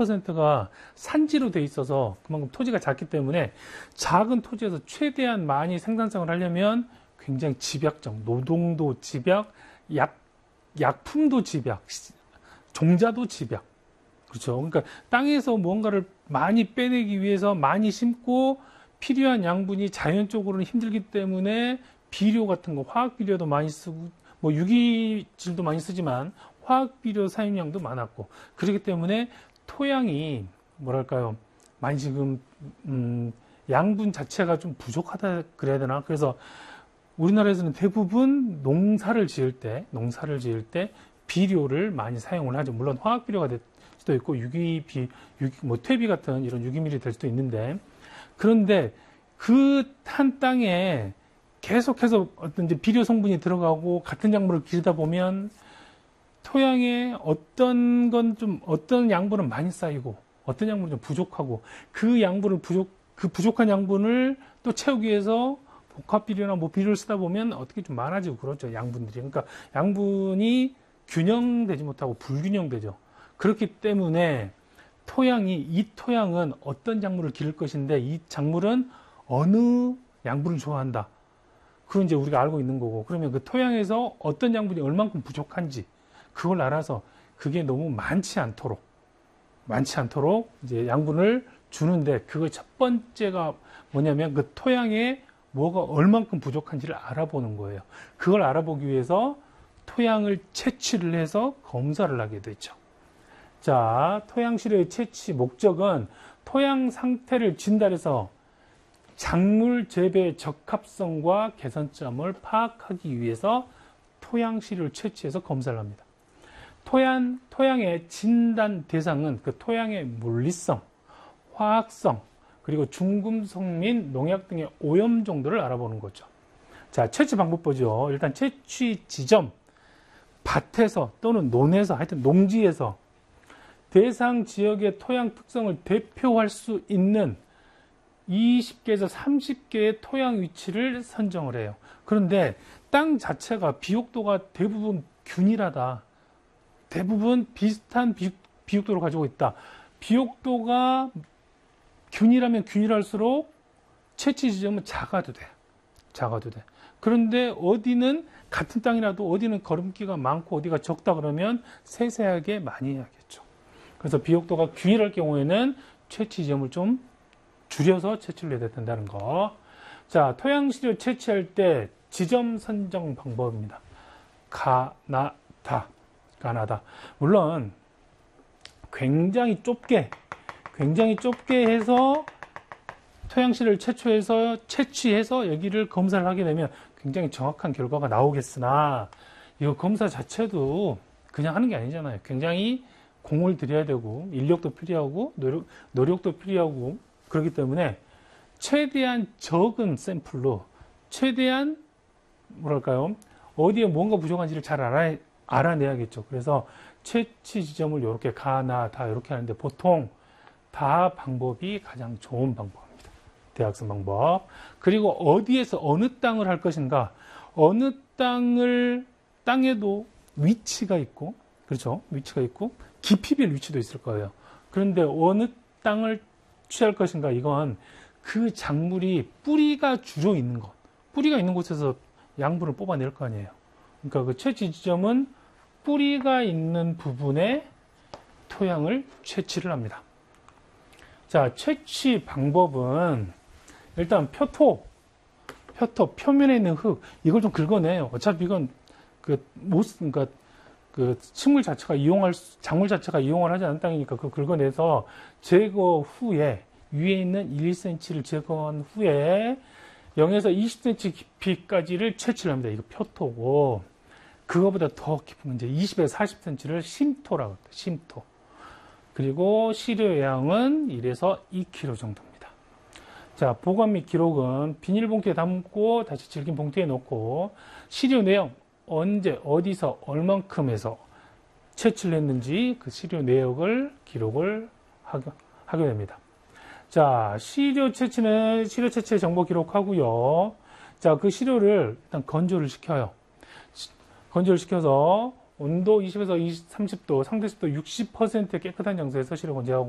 80%가 산지로 돼 있어서 그만큼 토지가 작기 때문에 작은 토지에서 최대한 많이 생산성을 하려면 굉장히 집약적, 노동도 집약, 약품도 집약, 종자도 집약. 그렇죠. 그러니까 땅에서 뭔가를 많이 빼내기 위해서 많이 심고 필요한 양분이 자연적으로는 힘들기 때문에 비료 같은 거, 화학 비료도 많이 쓰고, 뭐 유기질도 많이 쓰지만 화학 비료 사용량도 많았고, 그렇기 때문에 토양이 뭐랄까요, 많이 지금 양분 자체가 좀 부족하다 그래야 되나? 그래서 우리나라에서는 대부분 농사를 지을 때 비료를 많이 사용을 하죠. 물론 화학 비료가 될 수도 있고 뭐 퇴비 같은 이런 유기물이 될 수도 있는데, 그런데 그 한 땅에 계속해서 어떤 이제 비료 성분이 들어가고 같은 작물을 기르다 보면 토양에 어떤 양분은 많이 쌓이고 어떤 양분은 좀 부족하고 그 부족한 양분을 또 채우기 위해서 복합 비료나 뭐 비료를 쓰다 보면 어떻게 좀 많아지고 그렇죠. 양분들이. 그러니까 양분이 균형되지 못하고 불균형되죠. 그렇기 때문에 이 토양은 어떤 작물을 기를 것인데 이 작물은 어느 양분을 좋아한다. 그건 이제 우리가 알고 있는 거고, 그러면 그 토양에서 어떤 양분이 얼만큼 부족한지 그걸 알아서 그게 너무 많지 않도록 이제 양분을 주는데, 그거 첫 번째가 뭐냐면 그 토양에 뭐가 얼만큼 부족한지를 알아보는 거예요. 그걸 알아보기 위해서 토양을 채취를 해서 검사를 하게 되죠. 자, 토양 시료의 채취 목적은 토양 상태를 진단해서 작물 재배 적합성과 개선점을 파악하기 위해서 토양 시료를 채취해서 검사를 합니다. 토양의 진단 대상은 그 토양의 물리성, 화학성, 그리고 중금속 및 농약 등의 오염 정도를 알아보는 거죠. 자, 채취 방법 보죠. 일단 채취 지점, 밭에서 또는 논에서, 하여튼 농지에서 대상 지역의 토양 특성을 대표할 수 있는 20개에서 30개의 토양 위치를 선정을 해요. 그런데 땅 자체가 비옥도가 대부분 균일하다. 대부분 비슷한 비옥도를 가지고 있다. 비옥도가 균일하면 균일할수록 채취 지점은 작아도 돼. 그런데 어디는 같은 땅이라도 어디는 거름기가 많고 어디가 적다 그러면 세세하게 많이 해야겠죠. 그래서 비옥도가 균일할 경우에는 채취 지점을 좀 줄여서 채취를 해야 된다는 거. 자, 토양 시료 채취할 때 지점 선정 방법입니다. 가나다. 물론 굉장히 좁게 해서 토양 시료를 채취해서 여기를 검사를 하게 되면 굉장히 정확한 결과가 나오겠으나, 이거 검사 자체도 그냥 하는 게 아니잖아요. 굉장히 공을 들여야 되고 인력도 필요하고 노력도 필요하고, 그렇기 때문에 최대한 적은 샘플로 최대한 어디에 뭔가 부족한지를 잘 알아내야겠죠. 그래서 채취 지점을 이렇게 가나다 이렇게 하는데 보통 다 방법이 가장 좋은 방법입니다. 대학생 방법. 그리고 어디에서 어느 땅을 할 것인가, 어느 땅에도 위치가 있고, 그렇죠? 위치가 있고 깊이별 위치도 있을 거예요. 그런데 어느 땅을 취할 것인가, 이건 그 작물이 뿌리가 주로 있는 곳, 뿌리가 있는 곳에서 양분을 뽑아낼 거 아니에요. 그러니까 그 채취 지점은 뿌리가 있는 부분에 토양을 채취를 합니다. 자, 채취 방법은 일단 표면에 있는 흙, 이걸 좀 긁어내요. 어차피 이건 그러니까 그 작물 자체가 이용을 하지 않은 땅이니까 그거 긁어내서 제거 후에 위에 있는 1cm를 제거한 후에 0에서 20cm 깊이까지를 채취를 합니다. 이거 표토고, 그거보다 더 깊은 이제 20에서 40cm를 심토라고 합니다. 심토. 그리고 시료 양은 1에서 2kg 정도입니다. 자, 보관 및 기록은 비닐봉투에 담고 다시 질긴 봉투에 넣고, 시료 내용 언제 어디서 얼만큼 해서 채취를 했는지 그 시료 내역을 기록을 하게 됩니다. 자, 시료 채취의 정보 기록하고요. 자, 그 시료를 일단 건조를 시켜요. 건조를 시켜서 온도 20에서 30도, 상대 습도 60%의 깨끗한 장소에서 시료 건조하고